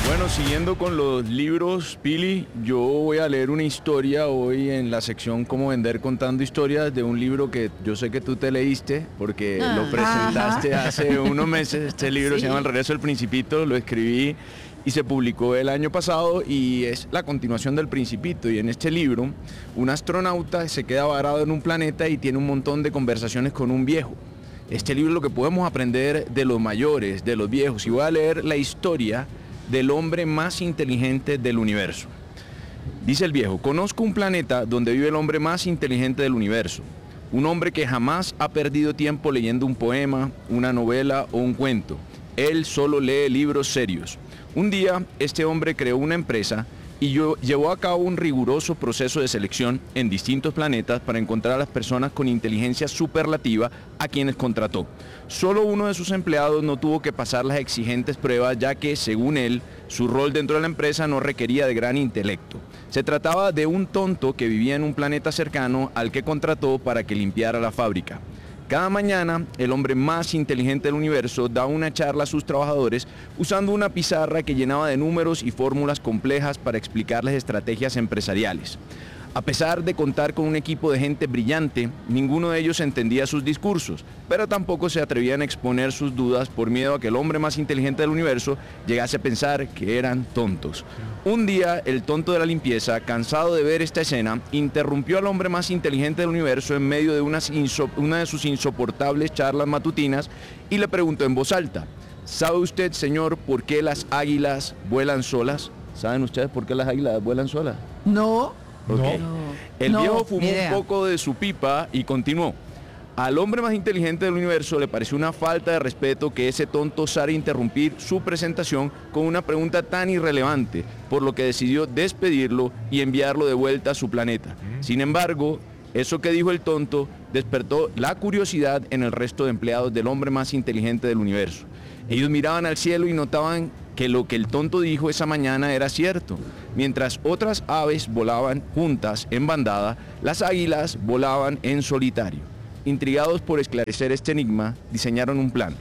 Bueno, siguiendo con los libros, Pili, yo voy a leer una historia hoy en la sección Cómo vender contando historias de un libro que yo sé que tú te leíste porque lo presentaste hace unos meses. Este libro se llama El regreso del Principito, lo escribí y se publicó el año pasado y es la continuación del Principito. Y en este libro, un astronauta se queda varado en un planeta y tiene un montón de conversaciones con un viejo. Este libro es lo que podemos aprender de los mayores, de los viejos, y voy a leer la historia del hombre más inteligente del universo. Dice el viejo: conozco un planeta donde vive el hombre más inteligente del universo, un hombre que jamás ha perdido tiempo leyendo un poema, una novela o un cuento. Él solo lee libros serios. Un día, este hombre creó una empresa y llevó a cabo un riguroso proceso de selección en distintos planetas para encontrar a las personas con inteligencia superlativa a quienes contrató. Solo uno de sus empleados no tuvo que pasar las exigentes pruebas, ya que, según él, su rol dentro de la empresa no requería de gran intelecto. Se trataba de un tonto que vivía en un planeta cercano al que contrató para que limpiara la fábrica. Cada mañana, el hombre más inteligente del universo daba una charla a sus trabajadores usando una pizarra que llenaba de números y fórmulas complejas para explicarles estrategias empresariales. A pesar de contar con un equipo de gente brillante, ninguno de ellos entendía sus discursos, pero tampoco se atrevían a exponer sus dudas por miedo a que el hombre más inteligente del universo llegase a pensar que eran tontos. Un día, el tonto de la limpieza, cansado de ver esta escena, interrumpió al hombre más inteligente del universo en medio de una de sus insoportables charlas matutinas y le preguntó en voz alta: ¿sabe usted, señor, por qué las águilas vuelan solas? ¿Saben ustedes por qué las águilas vuelan solas? No. Okay. No. El viejo fumó un poco de su pipa y continuó: al hombre más inteligente del universo le pareció una falta de respeto que ese tonto osara interrumpir su presentación con una pregunta tan irrelevante, por lo que decidió despedirlo y enviarlo de vuelta a su planeta. Sin embargo, eso que dijo el tonto despertó la curiosidad en el resto de empleados del hombre más inteligente del universo. Ellos miraban al cielo y notaban que lo que el tonto dijo esa mañana era cierto. Mientras otras aves volaban juntas en bandada, las águilas volaban en solitario. Intrigados por esclarecer este enigma, diseñaron un plan.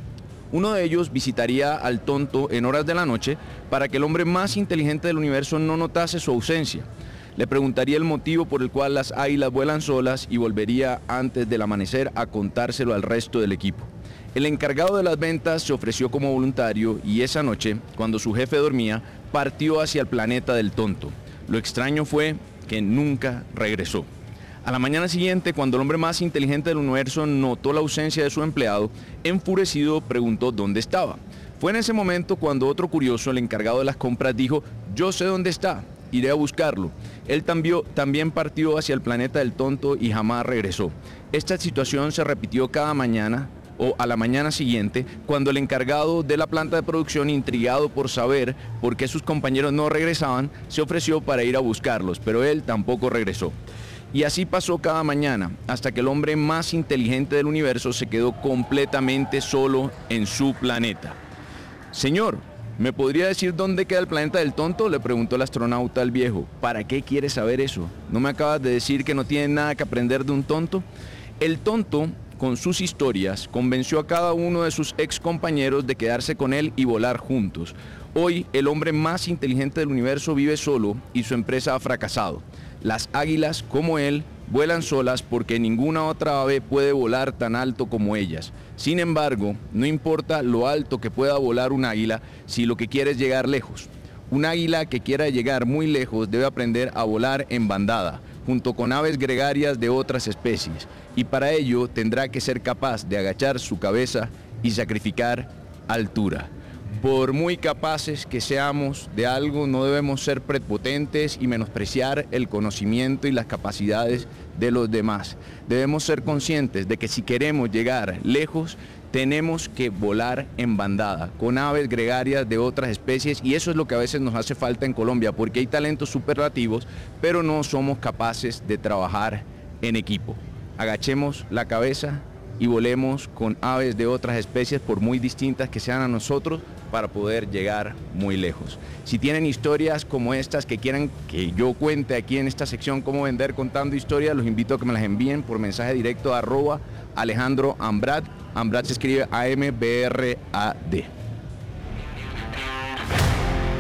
Uno de ellos visitaría al tonto en horas de la noche para que el hombre más inteligente del universo no notase su ausencia. Le preguntaría el motivo por el cual las águilas vuelan solas y volvería antes del amanecer a contárselo al resto del equipo. El encargado de las ventas se ofreció como voluntario y esa noche, cuando su jefe dormía, partió hacia el planeta del tonto. Lo extraño fue que nunca regresó. A la mañana siguiente, cuando el hombre más inteligente del universo notó la ausencia de su empleado, enfurecido preguntó dónde estaba. Fue en ese momento cuando otro curioso, el encargado de las compras, dijo: yo sé dónde está, iré a buscarlo. Él también partió hacia el planeta del tonto y jamás regresó. Esta situación se repitió cada mañana o a la mañana siguiente, cuando el encargado de la planta de producción, intrigado por saber por qué sus compañeros no regresaban, se ofreció para ir a buscarlos, pero él tampoco regresó. Y así pasó cada mañana, hasta que el hombre más inteligente del universo se quedó completamente solo en su planeta. Señor, ¿me podría decir dónde queda el planeta del tonto?, le preguntó el astronauta al viejo. ¿Para qué quieres saber eso? ¿No me acabas de decir que no tienes nada que aprender de un tonto? El tonto, con sus historias, convenció a cada uno de sus ex compañeros de quedarse con él y volar juntos. Hoy, el hombre más inteligente del universo vive solo y su empresa ha fracasado. Las águilas, como él, vuelan solas porque ninguna otra ave puede volar tan alto como ellas. Sin embargo, no importa lo alto que pueda volar un águila si lo que quiere es llegar lejos. Un águila que quiera llegar muy lejos debe aprender a volar en bandada, junto con aves gregarias de otras especies, y para ello tendrá que ser capaz de agachar su cabeza y sacrificar altura. Por muy capaces que seamos de algo, no debemos ser prepotentes y menospreciar el conocimiento y las capacidades de los demás. Debemos ser conscientes de que si queremos llegar lejos, tenemos que volar en bandada, con aves gregarias de otras especies, y eso es lo que a veces nos hace falta en Colombia, porque hay talentos superlativos, pero no somos capaces de trabajar en equipo. Agachemos la cabeza y volemos con aves de otras especies, por muy distintas que sean a nosotros, para poder llegar muy lejos. Si tienen historias como estas que quieran que yo cuente aquí en esta sección Cómo vender contando historias, los invito a que me las envíen por mensaje directo a @Alejandro Ambrad. Ambrad se escribe AMBRAD.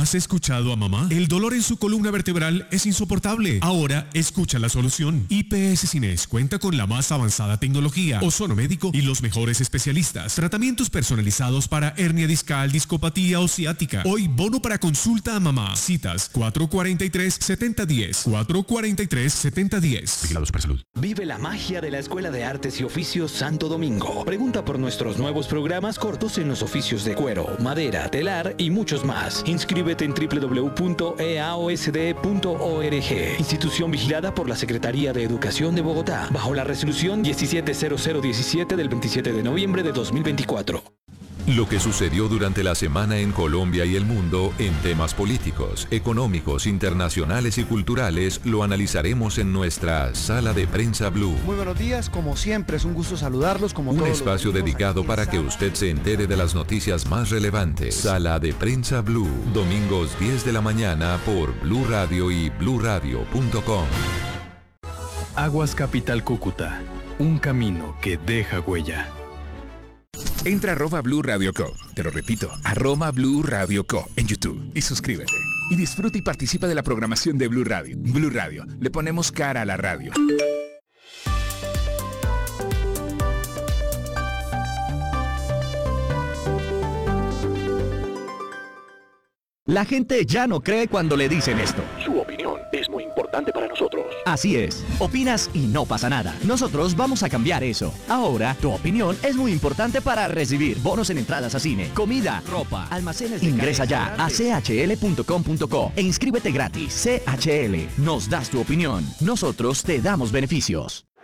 ¿Has escuchado a mamá? El dolor en su columna vertebral es insoportable. Ahora escucha la solución. IPS Cines cuenta con la más avanzada tecnología, ozono médico y los mejores especialistas. Tratamientos personalizados para hernia discal, discopatía o ciática. Hoy bono para consulta a mamá. Citas 443-7010. 443-7010. Vigilados para salud. Vive la magia de la Escuela de Artes y Oficios Santo Domingo. Pregunta por nuestros nuevos programas cortos en los oficios de cuero, madera, telar y muchos más. Inscríbete en www.eaosd.org. Institución vigilada por la Secretaría de Educación de Bogotá, bajo la resolución 170017 del 27 de noviembre de 2024. Lo que sucedió durante la semana en Colombia y el mundo en temas políticos, económicos, internacionales y culturales lo analizaremos en nuestra Sala de Prensa Blue. Muy buenos días, como siempre es un gusto saludarlos. Un espacio dedicado para que usted se entere de las noticias más relevantes. Sala de Prensa Blue, domingos 10 de la mañana por Blue Radio y bluradio.com. Aguas Capital Cúcuta, un camino que deja huella. Entra a @Blue Radio Co. Te lo repito, @Blue Radio Co. en YouTube y suscríbete. Y disfruta y participa de la programación de Blue Radio. Blue Radio, le ponemos cara a la radio. La gente ya no cree cuando le dicen esto. Su opinión es muy importante para nosotros. Así es. Opinas y no pasa nada. Nosotros vamos a cambiar eso. Ahora, tu opinión es muy importante para recibir bonos en entradas a cine, comida, ropa, almacenes de Ingresa ya a chl.com.co e inscríbete gratis. CHL. Nos das tu opinión. Nosotros te damos beneficios.